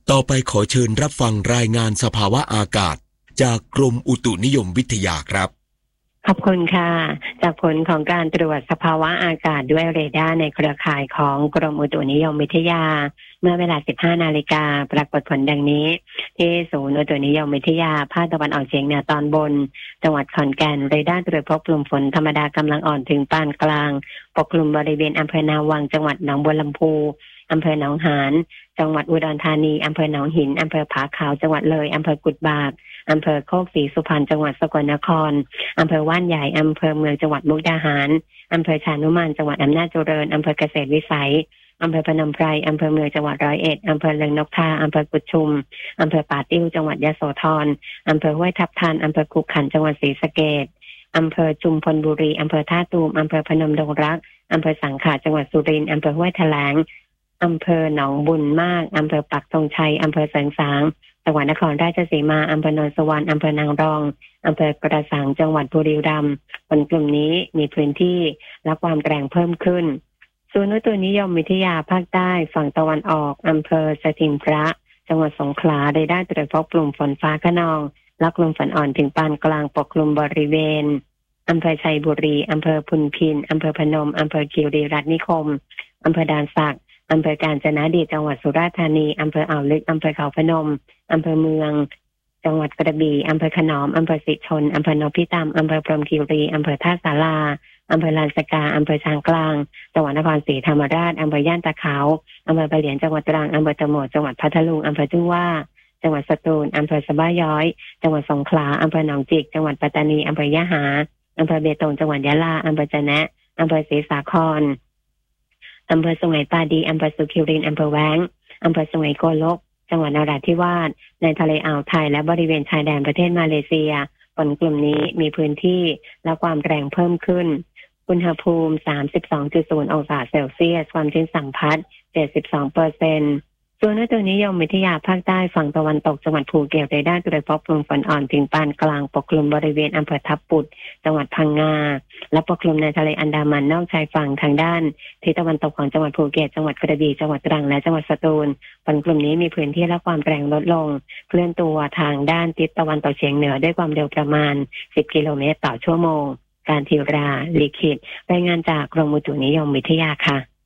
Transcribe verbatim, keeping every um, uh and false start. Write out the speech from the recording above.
ต่อไปขอเชิญรับฟังรายงานสภาวะอากาศจากกรมอุตุนิยมวิทยาครับขอบคุณค่ะจากผลของการตรวจสภาวะอากาศด้วยเรดาร์ในเครือข่ายของกรมอุตุนิยมวิทยาเมื่อเวลา สิบห้านาฬิกา ปรากฏผลดังนี้ที่ศูนย์อุตุนิยมวิทยาภาคตะวันออกเฉียงเหนือตอนบนจังหวัดขอนแก่นเรดาร์ตรวจพบกลุ่มฝนธรรมดากำลังอ่อนถึงปานกลางปกคลุมบริเวณอำเภอนาวังจังหวัดหนองบัวลำพูอำเภอหนองหานจังหวัดอุดรธานีอำเภอหนองหินอำเภอผาขาวจังหวัดเลยอำเภอกุดบากอำเภอโคกศรีสุพรรณจังหวัดสกลนครอำเภอว่านใหญ่อำเภอเมืองจังหวัดมุกดาหารอำเภอชานุมานจังหวัดอำนาจเจริญอำเภอเกษตรวิสัยอำเภอพนมไพรอำเภอเมืองจังหวัดร้อยเอ็ดอำเภอเลิงนกทาอำเภอกุดชุมอำเภอป่าติ้วจังหวัดยโสธรอำเภอห้วยทับทันอำเภอกุกขันจังหวัดศรีสะเกษอำเภอจุมพลบุรีอำเภอท่าตูมอำเภอพนมดงรักอำเภอสังขะจังหวัดสุรินทร์อำเภอห้วยแถลงอำเภอหนองบุญมากอำเภอปักธงชัยอำเภอเสริงสางจังหวัดนครราชสีมาอำเภอโนนสวรรค์อำเภอนางรองอำเภอกระสังจังหวัดบุรีรัมย์ฝนกลุ่มนี้มีพื้นที่และความแรงเพิ่มขึ้นศูนย์อุตุนิยมวิทยาภาคใต้ฝั่งตะวันออกอำเภอสถิงพระจังหวัดสงขลาได้ได้ตรวจพบกลุ่มฝนฟ้าคะนองและกลุ่มฝนอ่อนถึงปานกลางปกคลุมบริเวณอำเภอชัยบุรีอำเภอพุนพินอำเภอพนมอำเภอคีรีรัตน์นิคมอำเภอดานสักอำเภอกาญจนดิตจังหวัดสุราษฎร์ธานีอำเภออ่าวลึกอำเภอเขาพนมอำเภอเมืองจังหวัดกระบี่อำเภอขนอมอำเภอสิชนอำเภอนพิตามอำเภอพรหมคีรีอำเภอท่าสาราอำเภอลานสกาอำเภอช้างกลางจังหวัดนครศรีธรรมราชอำเภอย่านตะขาวอำเภอปะเหลียนจังหวัดตรังอำเภอตะโหมดจังหวัดพัทลุงอำเภอจุ้งว่าจังหวัดสตูลอำเภอสะบ้าย้อยจังหวัดสงขลาอำเภอหนองจิกจังหวัดปัตตานีอำเภอยะหาอำเภอเบตงจังหวัดยะลาอำเภอจะแนะอำเภอศรีสาครอำเภอสุไหงปาดีอำเภอสุขิรินอำเภอแว้งอำเภอสุไหงโกลกจังหวัดนราธิวาสในทะเลอ่าวไทยและบริเวณชายแดนประเทศมาเลเซียฝนกลุ่มนี้มีพื้นที่และความแรงเพิ่มขึ้นอุณหภูมิ สามสิบสองจุดศูนย์ องศาเซลเซียสความชื้นสัมพัทธ์ เจ็ดสิบสองเปอร์เซ็นต์ส่วนอุตุนิยมวิทยาภาคใต้ฝั่งตะวันตกจังหวัดภูเก็ตได้ได้ตรวจพบกลุ่มฝนอ่อนถึงปานกลางปกคลุมบริเวณอำเภอทับปุดจังหวัดพังงาและปกคลุมในทะเลอันดามันนอกชายฝั่งทางด้านทิศตะวันตกของจังหวัดภูเก็ตจังหวัดกระบี่จังหวัดตรังและจังหวัดสตูลฝนกลุ่มนี้มีพื้นที่และความแรงลดลงเคลื่อนตัวทางด้านทิศตะวันตกเฉียงเหนือด้วยความเร็วประมาณสิบกิโลเมตรต่อชั่วโมงการทีราลิขิตรายงานจากกรมอุตุนิยมวิทยาค่ะ